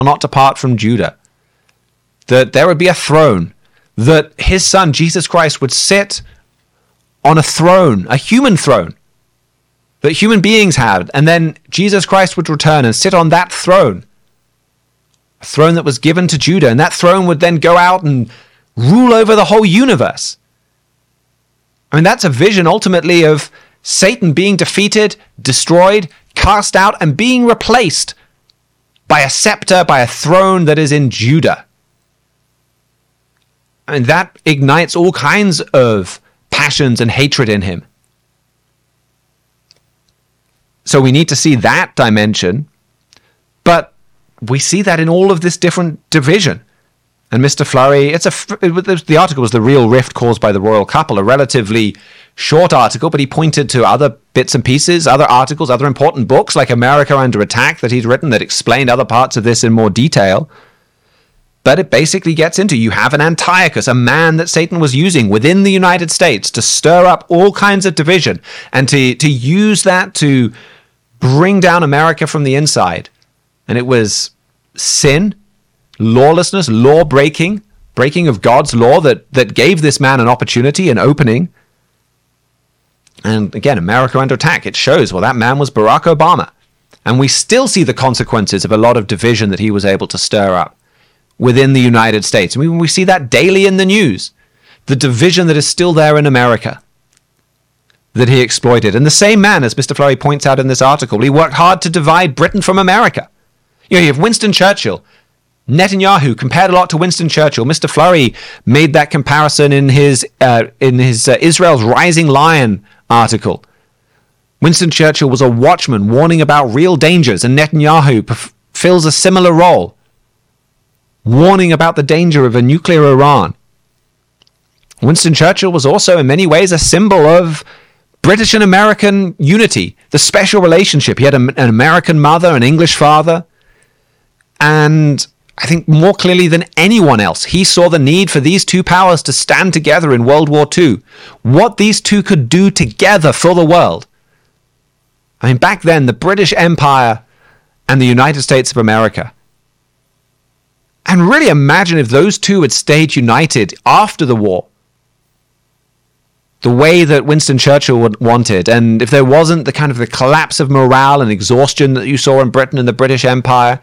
not depart from Judah, that there would be a throne, that his son, Jesus Christ, would sit on a throne, a human throne, that human beings had, and then Jesus Christ would return and sit on that throne, a throne that was given to Judah, and that throne would then go out and rule over the whole universe. I mean, that's a vision ultimately of Satan being defeated, destroyed, cast out, and being replaced by a scepter, by a throne that is in Judah. I mean, that ignites all kinds of passions and hatred in him. So we need to see that dimension, but we see that in all of this different division. And Mr. Flurry, the article was The Real Rift Caused by the Royal Couple, a relatively short article, but he pointed to other bits and pieces, other articles, other important books like America Under Attack that he'd written that explained other parts of this in more detail. But it basically gets into, you have an Antiochus, a man that Satan was using within the United States to stir up all kinds of division and to use that to bring down America from the inside. And it was sin, lawlessness, law-breaking, breaking of God's law that gave this man an opportunity, an opening. And again, America Under Attack, it shows, well, that man was Barack Obama. And we still see the consequences of a lot of division that he was able to stir up within the United States. I mean, we see that daily in the news, the division that is still there in America that he exploited. And the same man, as Mr. Flurry points out in this article, he worked hard to divide Britain from America. You know, you have Winston Churchill. Netanyahu compared a lot to Winston Churchill. Mr. Flurry made that comparison in his Israel's Rising Lion article. Winston Churchill was a watchman warning about real dangers, and Netanyahu fills a similar role, warning about the danger of a nuclear Iran. Winston Churchill was also in many ways a symbol of British and American unity, the special relationship. He had an American mother, an English father, and I think more clearly than anyone else, he saw the need for these two powers to stand together in World War II. What these two could do together for the world. I mean, back then, the British Empire and the United States of America. And really imagine if those two had stayed united after the war, the way that Winston Churchill wanted, and if there wasn't the kind of the collapse of morale and exhaustion that you saw in Britain and the British Empire.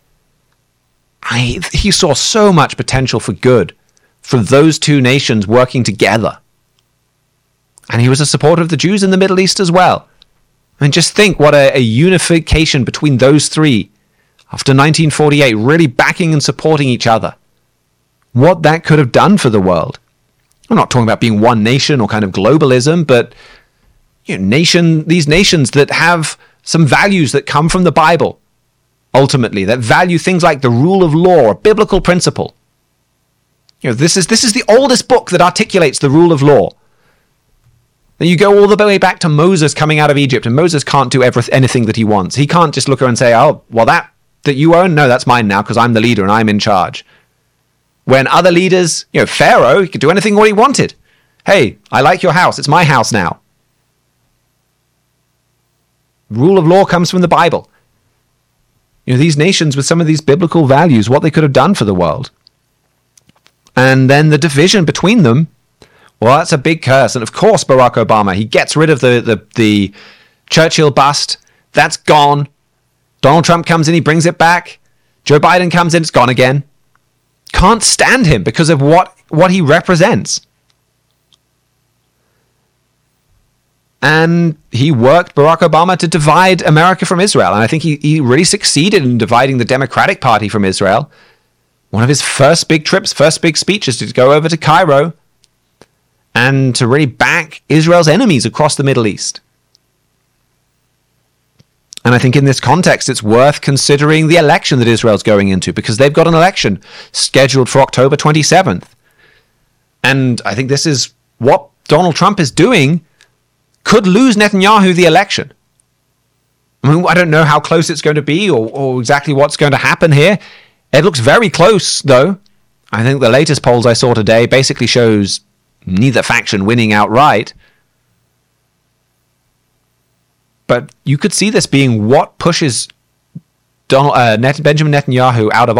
He saw so much potential for good for those two nations working together. And he was a supporter of the Jews in the Middle East as well. I mean, just think what a unification between those three after 1948, really backing and supporting each other. What that could have done for the world. I'm not talking about being one nation or kind of globalism, but these nations that have some values that come from the Bible, ultimately, that value things like the rule of law, a biblical principle. This is the oldest book that articulates the rule of law. And you go all the way back to Moses coming out of Egypt, and Moses can't do anything that he wants. He can't just look around and say, oh, well, that you own, no, that's mine now because I'm the leader and I'm in charge. When other leaders, Pharaoh, he could do anything what he wanted. Hey, I like your house. It's my house now. Rule of law comes from the Bible. These nations with some of these biblical values, what they could have done for the world. And then the division between them, well, that's a big curse. And of course, Barack Obama, he gets rid of the Churchill bust. That's gone. Donald Trump comes in, he brings it back. Joe Biden comes in, it's gone again. Can't stand him because of what he represents. And he worked, Barack Obama, to divide America from Israel. And I think he really succeeded in dividing the Democratic Party from Israel. One of his first big trips, first big speeches, to go over to Cairo and to really back Israel's enemies across the Middle East. And I think in this context, it's worth considering the election that Israel's going into, because they've got an election scheduled for October 27th. And I think this is what Donald Trump is doing, could lose Netanyahu the election. I mean, I don't know how close it's going to be or exactly what's going to happen here. It looks very close, though. I think the latest polls I saw today basically shows neither faction winning outright. But you could see this being what pushes Benjamin Netanyahu out of